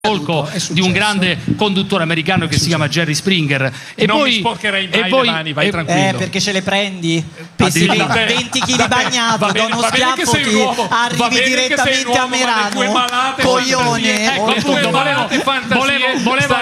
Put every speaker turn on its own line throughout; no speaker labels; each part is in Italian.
di un grande conduttore americano che si chiama Jerry Springer. E
non
poi
mi sporcherei mai le mani, vai tranquillo.
Perché ce le prendi? Pesi 20 kg bagnato, da uno schiaffo ti arrivi direttamente a Merano. Coglione.
Volevo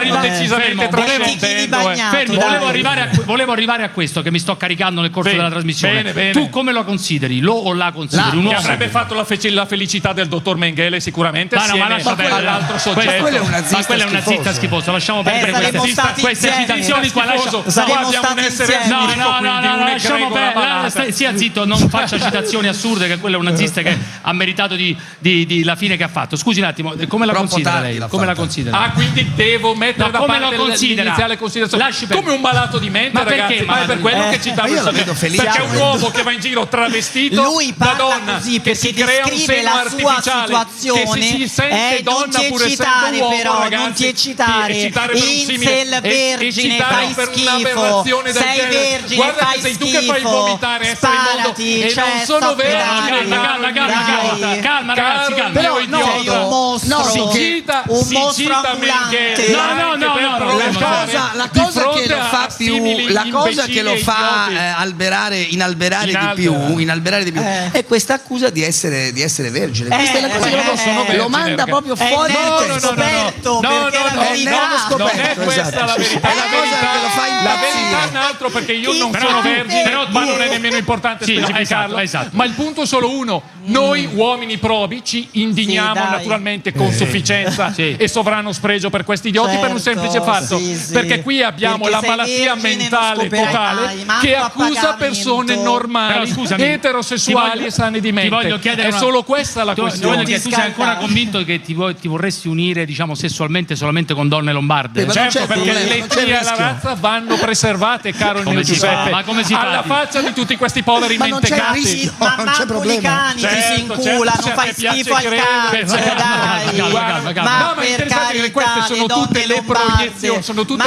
arrivare a questo, che mi sto caricando nel corso della trasmissione.
Bene.
Tu come lo consideri? Lo o la consideri? Un
Che
uomo?
avrebbe fatto la felicità del dottor Mengele sicuramente assieme all'altro soggetto.
Quella è una zitta schifosa. Lasciamo perdere queste citazioni qua.
Abbiamo un essere
lasciamo perdere. Sia zitto, non faccia citazioni assurde, che quella è una zista che ha meritato di la fine che ha fatto. Scusi un attimo, come la considera lei? Come la considera?
Quindi devo mettere da parte l'iniziale considerazione come un malato di mente, ragazzi. Ma è per quello che citavo il soggetto, perché è un uomo che va in giro travestito da donna, che si crea un seno artificiale, che si sente donna pur essendo uomo,
però,
ragazzi.
non ti eccitare,
Incel
vergine, fai schifo, sei vergine,
guarda
fai
che sei tu che fai vomitare essere mondo e non sono vergine.
Calma ragazzi, calma.
Però sei un mostro,
si cita Mengele.
La cosa che lo fa più, la cosa che lo fa inalberare di più è questa accusa di essere vergine. Questa è la cosa che lo manda proprio fuori.
Non è questa la verità.
È la cosa che lo fa impazzire.
La verità è un altro, perché io non sono vergine, ma non è nemmeno importante specificarlo.
Esatto.
Ma il punto è solo uno: noi uomini probi ci indigniamo naturalmente con sufficienza e sovrano spregio per questi idioti, per un semplice fatto, perché qui abbiamo la malattia mentale totale che accusa persone normali, eterosessuali e sane di mente. È solo questa la questione.
Tu sei ancora convinto che ti vorresti unire, diciamo, sessualmente solamente con donne lombarde?
Certo, perché l'etnia e la razza vanno preservate, caro il mio Giuseppe.
Ma come si fa?
Alla faccia di tutti questi poveri mentecatti.
Ma manco i cani ti si inculano, fai schifo al cazzo, dai.
Ma interessante che queste sono tutte le proiezioni,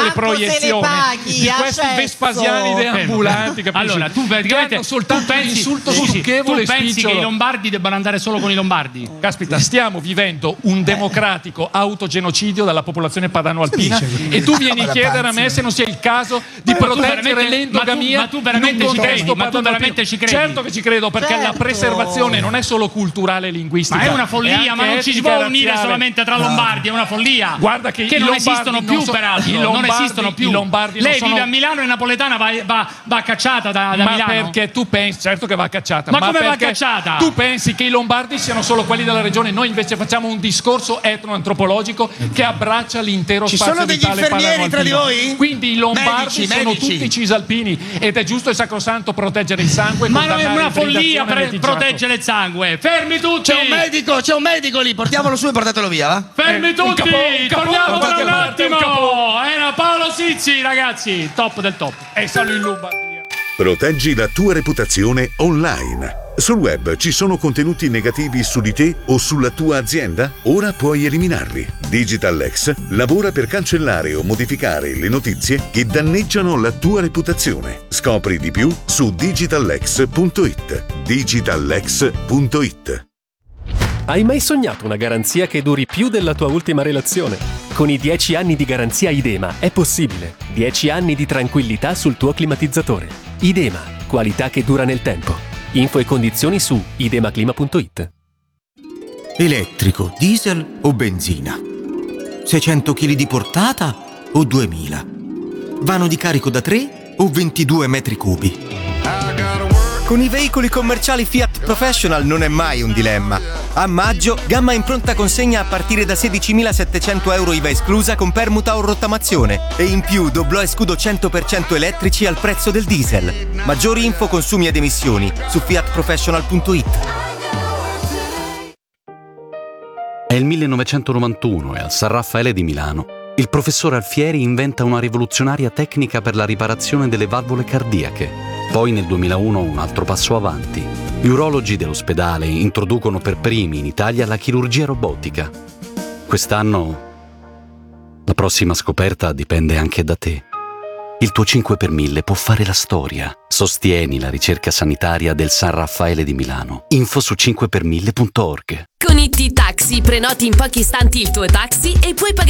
di questi vespasiani deambulanti.
Allora, tu praticamente
soltanto un insulto stucchevole.
Tu pensi che i lombardi debbano andare solo con i lombardi?
Caspita, stiamo vivendo un democratico autogenocidio dalla popolazione padano-alpina e tu vieni a chiedere a me se non sia il caso di proteggere l'endogamia in un contesto padano-alpino. Certo che ci credo, perché la preservazione non è solo culturale e linguistica.
Ma è una follia, ma non ci si può unire solamente tra lombardi, è una follia.
Guarda che
non esistono più, peraltro. Non esistono più. Lei vive a Milano e napoletana va cacciata da Milano.
Ma perché tu pensi, certo che va cacciata.
Ma come va cacciata?
Tu pensi che i lombardi siano solo quelli della regione? Noi invece facciamo un discorso etnoantropologico che abbraccia l'intero spazio vitale padano-alpino. Ci sono degli infermieri tra di voi? Quindi i lombardi sono tutti cisalpini ed è giusto e sacrosanto proteggere il sangue.
Ma non è una follia proteggere il sangue. Fermi tutti!
C'è un medico lì, portiamolo su e portatelo via, va?
Fermi tutti! Torniamo tra un attimo! Era Paolo Sizzi, ragazzi, top del top.
E sono in Lombardia.
Proteggi la tua reputazione online. Sul web ci sono contenuti negativi su di te o sulla tua azienda? Ora puoi eliminarli. DigitalX lavora per cancellare o modificare le notizie che danneggiano la tua reputazione. Scopri di più su digitalx.it. digitalx.it.
Hai mai sognato una garanzia che duri più della tua ultima relazione? Con i 10 anni di garanzia Idema è possibile. 10 anni di tranquillità sul tuo climatizzatore. Idema, qualità che dura nel tempo. Info e condizioni su idemaclima.it.
Elettrico, diesel o benzina? 600 kg di portata o 2000? Vano di carico da 3 o 22 metri cubi? Con i veicoli commerciali Fiat Professional non è mai un dilemma. A maggio, gamma in pronta consegna a partire da 16.700 euro IVA esclusa con permuta o rottamazione. E in più doblò e scudo 100% elettrici al prezzo del diesel. Maggiori info, consumi ed emissioni su fiatprofessional.it.
È il 1991 e al San Raffaele di Milano il professor Alfieri inventa una rivoluzionaria tecnica per la riparazione delle valvole cardiache. Poi nel 2001 un altro passo avanti. Gli urologi dell'ospedale introducono per primi in Italia la chirurgia robotica. Quest'anno la prossima scoperta dipende anche da te. Il tuo 5 per 1000 può fare la storia. Sostieni la ricerca sanitaria del San Raffaele di Milano. Info su 5per1000.org.
Con IT Taxi prenoti in pochi istanti il tuo taxi e puoi pagare